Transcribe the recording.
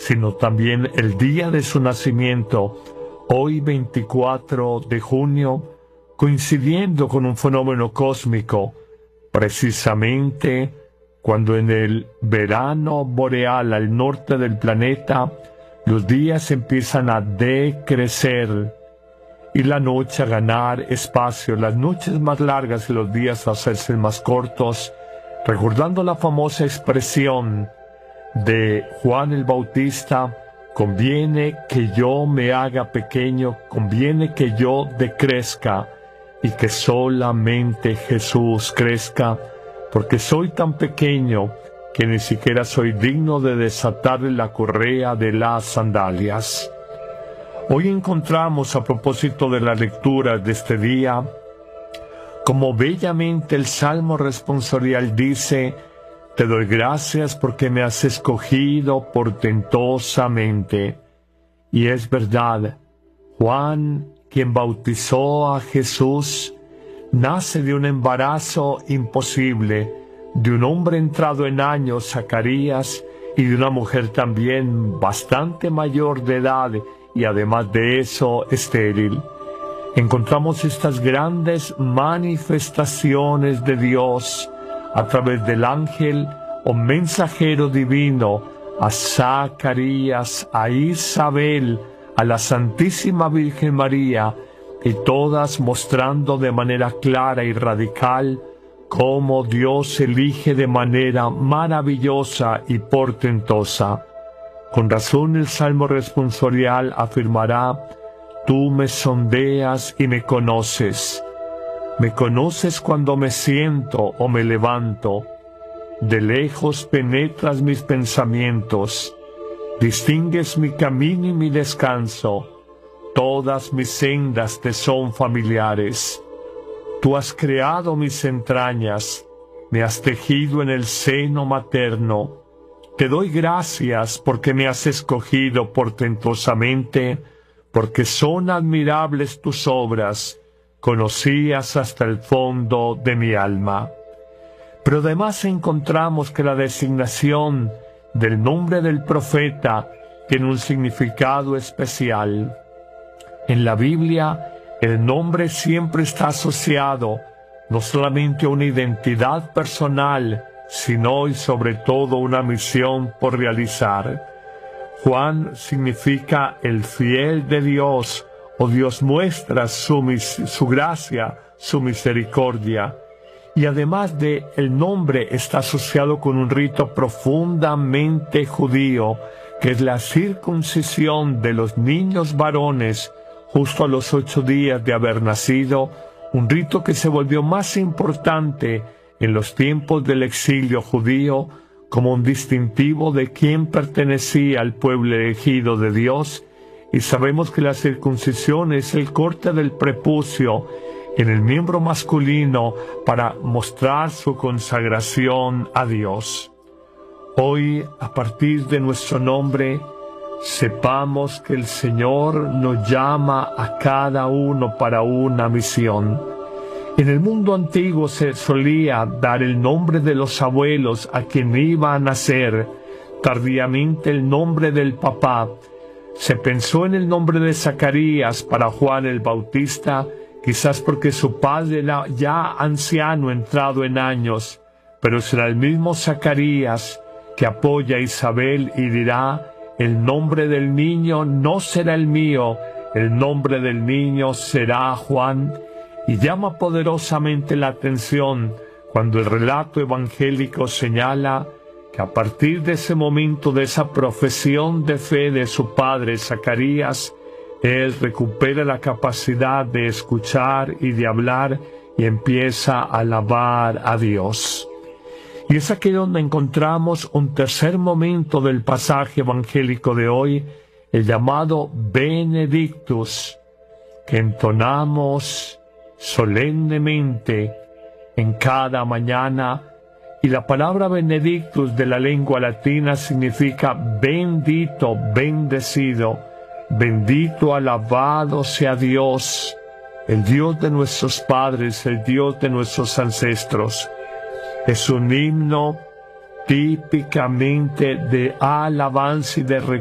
sino también el día de su nacimiento, hoy 24 de junio, coincidiendo con un fenómeno cósmico, precisamente cuando en el verano boreal al norte del planeta los días empiezan a decrecer y la noche a ganar espacio, las noches más largas y los días a hacerse más cortos, recordando la famosa expresión de Juan el Bautista: conviene que yo me haga pequeño, conviene que yo decrezca y que solamente Jesús crezca, porque soy tan pequeño que ni siquiera soy digno de desatarle la correa de las sandalias. Hoy encontramos, a propósito de la lectura de este día, como bellamente el Salmo responsorial dice: te doy gracias porque me has escogido portentosamente. Y es verdad, Juan, quien bautizó a Jesús, nace de un embarazo imposible, de un hombre entrado en años, Zacarías, y de una mujer también bastante mayor de edad, y además de eso, estéril. Encontramos estas grandes manifestaciones de Dios a través del ángel o mensajero divino a Zacarías, a Isabel, a la Santísima Virgen María, y todas mostrando de manera clara y radical cómo Dios elige de manera maravillosa y portentosa. Con razón el Salmo responsorial afirmará: tú me sondeas y me conoces. Me conoces cuando me siento o me levanto. De lejos penetras mis pensamientos. Distingues mi camino y mi descanso. Todas mis sendas te son familiares. Tú has creado mis entrañas. Me has tejido en el seno materno. Te doy gracias porque me has escogido portentosamente, porque son admirables tus obras, conocías hasta el fondo de mi alma. Pero además encontramos que la designación del nombre del profeta tiene un significado especial. En la Biblia, el nombre siempre está asociado no solamente a una identidad personal, sino y sobre todo una misión por realizar. Juan significa el fiel de Dios, o Dios muestra su gracia, su misericordia. Y además de el nombre está asociado con un rito profundamente judío, que es la circuncisión de los niños varones justo a los 8 días de haber nacido, un rito que se volvió más importante en los tiempos del exilio judío como un distintivo de quién pertenecía al pueblo elegido de Dios. Y sabemos que la circuncisión es el corte del prepucio en el miembro masculino para mostrar su consagración a Dios. Hoy, a partir de nuestro nombre, sepamos que el Señor nos llama a cada uno para una misión. En el mundo antiguo se solía dar el nombre de los abuelos a quien iba a nacer, tardíamente el nombre del papá. Se pensó en el nombre de Zacarías para Juan el Bautista, quizás porque su padre era ya anciano, entrado en años, pero será el mismo Zacarías que apoya a Isabel y dirá: el nombre del niño no será el mío, el nombre del niño será Juan. Y llama poderosamente la atención cuando el relato evangélico señala que a partir de ese momento, de esa profesión de fe de su padre Zacarías, él recupera la capacidad de escuchar y de hablar y empieza a alabar a Dios. Y es aquí donde encontramos un tercer momento del pasaje evangélico de hoy, el llamado Benedictus, que entonamos solemnemente en cada mañana. Y la palabra Benedictus de la lengua latina significa bendito, bendecido, bendito, alabado sea Dios, el Dios de nuestros padres, el Dios de nuestros ancestros. Es un himno típicamente de alabanza y de